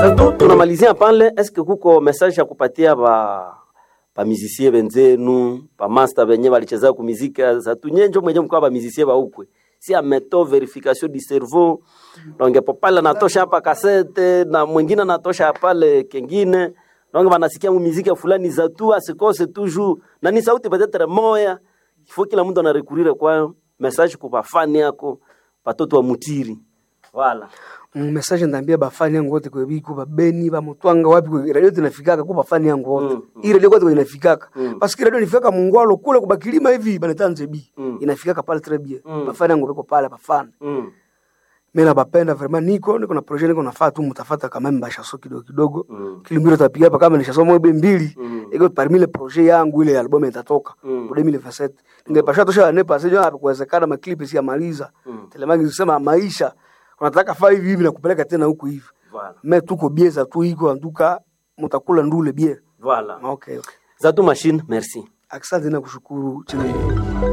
Sasa tunamalizia pale, eske kuko message ya kupatia ba musicien benzenu, ba master benye balicheza ku muziki za tunyenjo mwenye mkwa ba musicien ba ukwe. Si ameto verification du cerveau, donc popala natosha hapa cassette na mwingine natosha pale kengine. Donc wanasikia muziki fulani za tu asikose toujours na ni sauti peut-être moya. Il faut kila mtu ana recourir kwa message kwa fani yako, watoto wa Mutiri. Voilà. Message ndambia bafani yangu wote kwa biko ba Beni ba Mutwanga wapi kwa radio tunafikaka kwa bafani yangu wote. Ile radio wote inafikaka. Parce que radio inafika Mungwalo kule kwa Bakilima hivi banatanze bi. Inafikaka pale très bien. Bafani yangu wako pale bafani. Mimi nabapenda vraiment niko na project niko nafaa tu mtafuta kama mbasha so kidogo. Kilimiro tapiga hapa kama nishasomo mwebe mbili. Iko parmi les projets yangu ile album itatoka kwa 2027. Ningepasha tosha nepa sio hapo kuwezekana maklipi si amaliza. Telemangi kusema maisha unataka 5 hivi na kupeleka tena huku hivi. Voilà. Mais tuko bieza tu iko anduka mtakula ndule bie. Voilà. Okay. Zato machine, merci. Asante na kushukuru chini.